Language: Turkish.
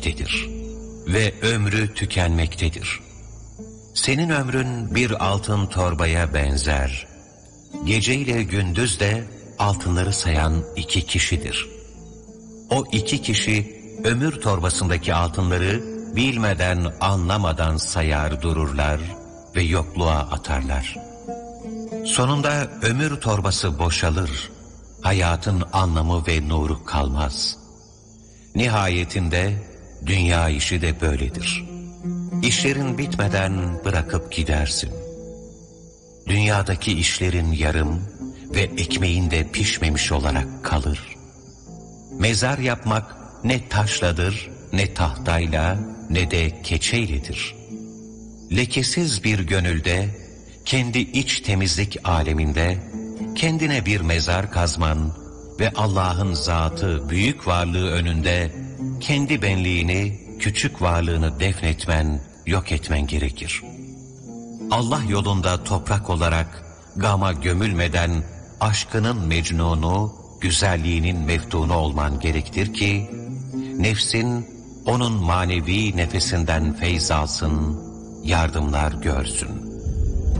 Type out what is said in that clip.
geçmektedir ve ömrü tükenmektedir. Senin ömrün bir altın torbaya benzer. Gece ile gündüz de altınları sayan iki kişidir. O iki kişi ömür torbasındaki altınları bilmeden anlamadan sayar dururlar ve yokluğa atarlar. Sonunda ömür torbası boşalır, hayatın anlamı ve nuru kalmaz. Nihayetinde dünya işi de böyledir. İşlerin bitmeden bırakıp gidersin. Dünyadaki işlerin yarım ve ekmeğin de pişmemiş olarak kalır. Mezar yapmak ne taşladır, ne tahtayla, ne de keçeyledir. Lekesiz bir gönülde, kendi iç temizlik aleminde, kendine bir mezar kazman ve Allah'ın zatı, büyük varlığı önünde, kendi benliğini, küçük varlığını defnetmen, yok etmen gerekir. Allah yolunda toprak olarak gama gömülmeden aşkının mecnunu, güzelliğinin meftunu olman gerektir ki, nefsin onun manevi nefesinden feyz alsın, yardımlar görsün.